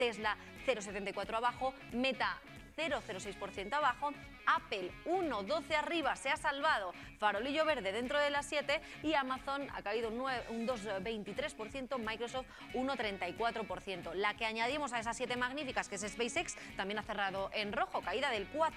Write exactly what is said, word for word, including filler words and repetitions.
Tesla cero coma setenta y cuatro abajo, Meta cero coma cero seis por ciento abajo, Apple uno coma doce arriba, se ha salvado, farolillo verde dentro de las siete, y Amazon ha caído un dos coma veintitrés por ciento, Microsoft uno coma treinta y cuatro por ciento. La que añadimos a esas siete magníficas, que es SpaceX, también ha cerrado en rojo, caída del cuatro por ciento.